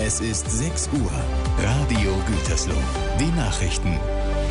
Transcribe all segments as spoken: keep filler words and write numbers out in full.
Es ist sechs Uhr. Radio Gütersloh. Die Nachrichten.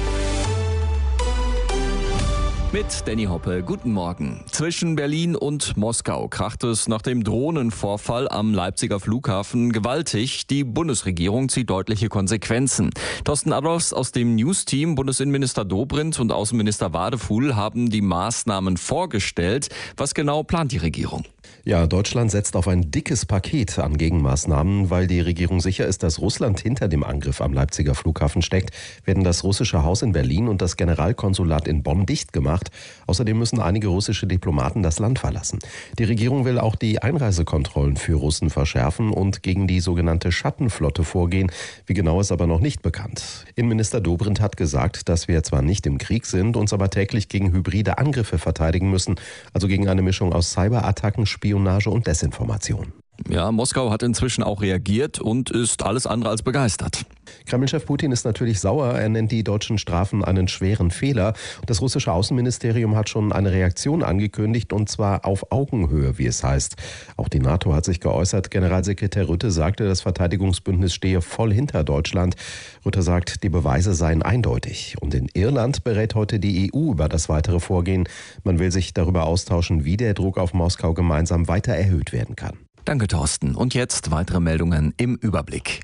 Mit Danny Hoppe, guten Morgen. Zwischen Berlin und Moskau kracht es nach dem Drohnenvorfall am Leipziger Flughafen gewaltig. Die Bundesregierung zieht deutliche Konsequenzen. Thorsten Adolfs aus dem News-Team, Bundesinnenminister Dobrindt und Außenminister Wadefuhl haben die Maßnahmen vorgestellt. Was genau plant die Regierung? Ja, Deutschland setzt auf ein dickes Paket an Gegenmaßnahmen. Weil die Regierung sicher ist, dass Russland hinter dem Angriff am Leipziger Flughafen steckt, werden das russische Haus in Berlin und das Generalkonsulat in Bonn dicht gemacht. Außerdem müssen einige russische Diplomaten das Land verlassen. Die Regierung will auch die Einreisekontrollen für Russen verschärfen und gegen die sogenannte Schattenflotte vorgehen. Wie genau ist aber noch nicht bekannt. Innenminister Dobrindt hat gesagt, dass wir zwar nicht im Krieg sind, uns aber täglich gegen hybride Angriffe verteidigen müssen, also gegen eine Mischung aus Cyberattacken, Spionage und Desinformation. Ja, Moskau hat inzwischen auch reagiert und ist alles andere als begeistert. Kreml-Chef Putin ist natürlich sauer. Er nennt die deutschen Strafen einen schweren Fehler. Das russische Außenministerium hat schon eine Reaktion angekündigt, und zwar auf Augenhöhe, wie es heißt. Auch die NATO hat sich geäußert. Generalsekretär Rutte sagte, das Verteidigungsbündnis stehe voll hinter Deutschland. Rutte sagt, die Beweise seien eindeutig. Und in Irland berät heute die E U über das weitere Vorgehen. Man will sich darüber austauschen, wie der Druck auf Moskau gemeinsam weiter erhöht werden kann. Danke, Thorsten. Und jetzt weitere Meldungen im Überblick.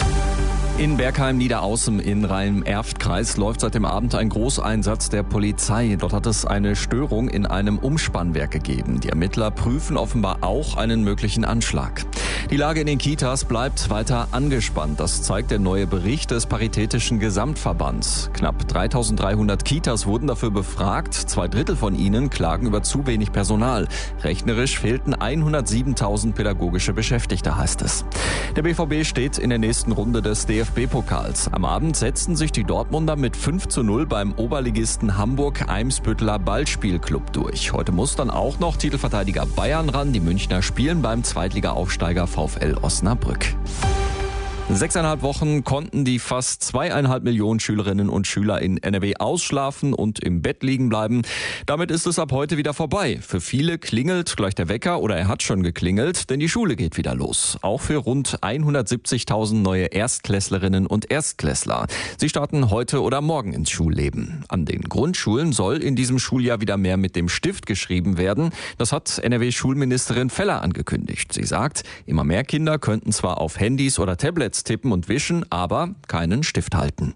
In Bergheim-Niederaußem in Rhein-Erft-Kreis läuft seit dem Abend ein Großeinsatz der Polizei. Dort hat es eine Störung in einem Umspannwerk gegeben. Die Ermittler prüfen offenbar auch einen möglichen Anschlag. Die Lage in den Kitas bleibt weiter angespannt. Das zeigt der neue Bericht des Paritätischen Gesamtverbands. Knapp dreitausenddreihundert Kitas wurden dafür befragt. Zwei Drittel von ihnen klagen über zu wenig Personal. Rechnerisch fehlten hundertsiebentausend pädagogische Beschäftigte, heißt es. Der B V B steht in der nächsten Runde des D F B-Pokals. Am Abend setzten sich die Dortmunder mit fünf zu null beim Oberligisten Hamburg-Eimsbütteler Ballspielclub durch. Heute muss dann auch noch Titelverteidiger Bayern ran. Die Münchner spielen beim Zweitliga-Aufsteiger VfL Osnabrück. Sechseinhalb Wochen konnten die fast zweieinhalb Millionen Schülerinnen und Schüler in N R W ausschlafen und im Bett liegen bleiben. Damit ist es ab heute wieder vorbei. Für viele klingelt gleich der Wecker oder er hat schon geklingelt, denn die Schule geht wieder los. Auch für rund hundertsiebzigtausend neue Erstklässlerinnen und Erstklässler. Sie starten heute oder morgen ins Schulleben. An den Grundschulen soll in diesem Schuljahr wieder mehr mit dem Stift geschrieben werden. Das hat N R W-Schulministerin Feller angekündigt. Sie sagt, immer mehr Kinder könnten zwar auf Handys oder Tablets tippen und wischen, aber keinen Stift halten.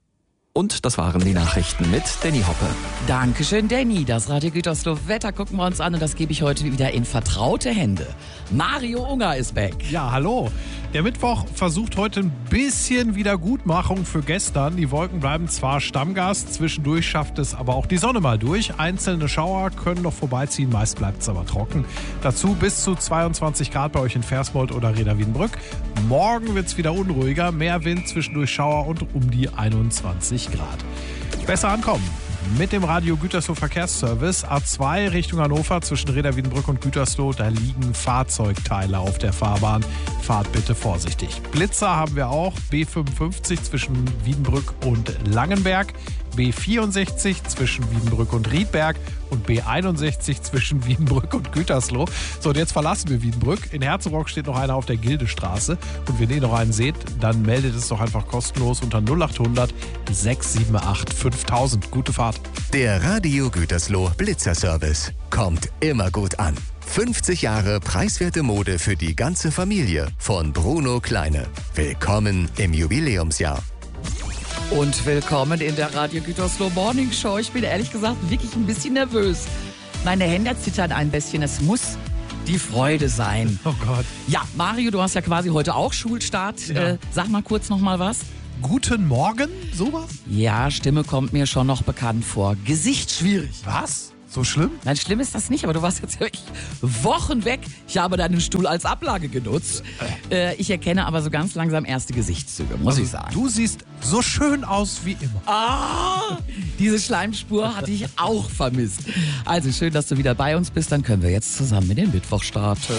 Und das waren die Nachrichten mit Danny Hoppe. Dankeschön, Danny. Das Radio Gütersloh Wetter gucken wir uns an und das gebe ich heute wieder in vertraute Hände. Mario Unger ist back. Ja, hallo. Der Mittwoch versucht heute ein bisschen Wiedergutmachung für gestern. Die Wolken bleiben zwar Stammgast, zwischendurch schafft es aber auch die Sonne mal durch. Einzelne Schauer können noch vorbeiziehen, meist bleibt es aber trocken. Dazu bis zu zweiundzwanzig Grad bei euch in Versmold oder Reda-Wiedenbrück. Morgen wird es wieder unruhiger, mehr Wind, zwischendurch Schauer und um die einundzwanzig Grad. Besser ankommen mit dem Radio Gütersloh Verkehrsservice. A zwei Richtung Hannover zwischen Reda-Wiedenbrück und Gütersloh. Da liegen Fahrzeugteile auf der Fahrbahn. Fahrt bitte vorsichtig. Blitzer haben wir auch. B fünfundfünfzig zwischen Wiedenbrück und Langenberg. B vierundsechzig zwischen Wiedenbrück und Riedberg und B einundsechzig zwischen Wiedenbrück und Gütersloh. So, und jetzt verlassen wir Wiedenbrück. In Herzogenrock steht noch einer auf der Gildestraße. Und wenn ihr noch einen seht, dann meldet es doch einfach kostenlos unter null achthundert sechshundertachtzig fünftausend. Gute Fahrt. Der Radio Gütersloh Blitzerservice kommt immer gut an. fünfzig Jahre preiswerte Mode für die ganze Familie von Bruno Kleine. Willkommen im Jubiläumsjahr. Und willkommen in der Radio Gütersloh Morning Show. Ich bin ehrlich gesagt wirklich ein bisschen nervös. Meine Hände zittern ein bisschen. Es muss die Freude sein. Oh Gott. Ja, Mario, du hast ja quasi heute auch Schulstart. Ja. Äh, sag mal kurz noch mal was. Guten Morgen, sowas? Ja, Stimme kommt mir schon noch bekannt vor. Gesicht schwierig. Was? So schlimm? Nein, schlimm ist das nicht, aber du warst jetzt wirklich Wochen weg. Ich habe deinen Stuhl als Ablage genutzt. Äh, ich erkenne aber so ganz langsam erste Gesichtszüge, muss Also, ich sagen. du siehst so schön aus wie immer. Ah, diese Schleimspur hatte ich auch vermisst. Also schön, dass du wieder bei uns bist. Dann können wir jetzt zusammen in den Mittwoch starten.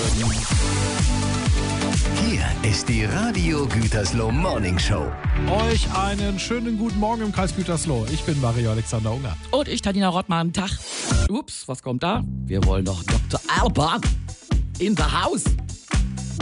Hier ist die Radio Gütersloh Morning Show. Euch einen schönen guten Morgen im Kreis Gütersloh. Ich bin Mario Alexander Unger. Und ich, Tadina Rottmann. Tag. Ups, was kommt da? Wir wollen doch Doktor Alban in the house.